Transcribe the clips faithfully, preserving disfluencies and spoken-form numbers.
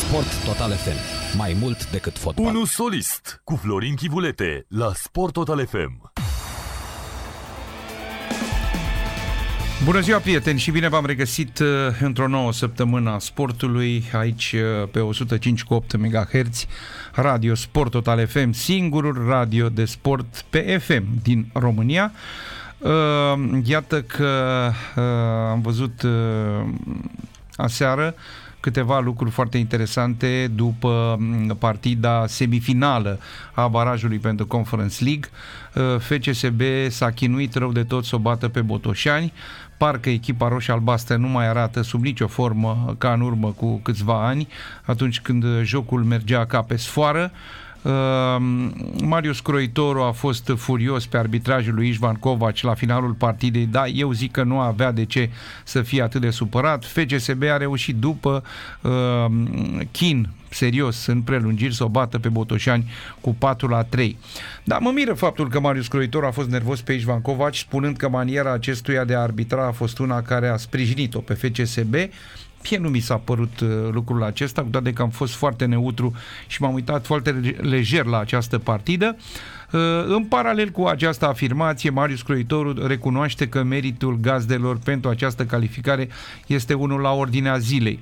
Sport Total F M. Mai mult decât fotbal. Unu solist cu Florin Chivulete la Sport Total F M. Bună ziua, prieteni, și bine v-am regăsit uh, într-o nouă săptămână a sportului aici uh, pe o sută cinci virgulă opt megahertz, Radio Sport Total F M, singurul radio de sport pe F M din România. Uh, iată că uh, am văzut uh, aseară câteva lucruri foarte interesante după partida semifinală a barajului pentru Conference League. F C S B s-a chinuit rău de tot să o bată pe Botoșani. Parcă echipa roșie-albastră nu mai arată sub nicio formă ca în urmă cu câțiva ani, atunci când jocul mergea ca pe sfoară. Uh, Marius Croitoru a fost furios pe arbitrajul lui Ișvan Covaci la finalul partidei, dar eu zic că nu avea de ce să fie atât de supărat. F C S B a reușit după uh, chin serios în prelungiri să o bată pe Botoșani cu patru la trei. Dar mă miră faptul că Marius Croitoru a fost nervos pe Ișvan Covaci, spunând că maniera acestuia de a arbitra a fost una care a sprijinit-o pe F C S B. Mie nu mi s-a părut uh, lucrul acesta, cu toate că am fost foarte neutru și m-am uitat foarte lejer la această partidă. Uh, în paralel cu această afirmație, Marius Croitoru recunoaște că meritul gazdelor pentru această calificare este unul la ordinea zilei.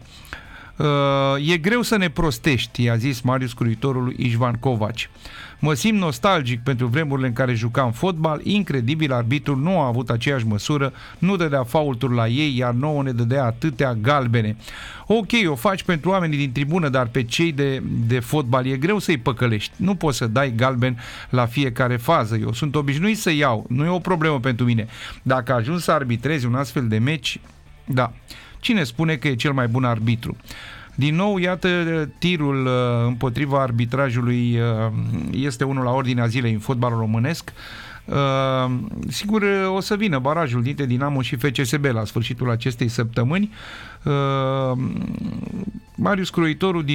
Uh, e greu să ne prostești, i-a zis Marius Croitoru lui Ișvan Covaci. Mă simt nostalgic pentru vremurile în care jucam fotbal, incredibil, arbitrul nu a avut aceeași măsură, nu dădea faulturi la ei, iar nouă ne dădea atâtea galbene. Ok, o faci pentru oamenii din tribună, dar pe cei de, de fotbal e greu să-i păcălești. Nu poți să dai galben la fiecare fază. Eu sunt obișnuit să iau, nu e o problemă pentru mine. Dacă ajungi să arbitrezi un astfel de meci, da, cine spune că e cel mai bun arbitru? Din nou, iată, tirul uh, împotriva arbitrajului uh, este unul la ordinea zilei în fotbalul românesc. Uh, sigur, o să vină barajul dintre Dinamo și F C S B la sfârșitul acestei săptămâni. Uh, Marius Croitoru din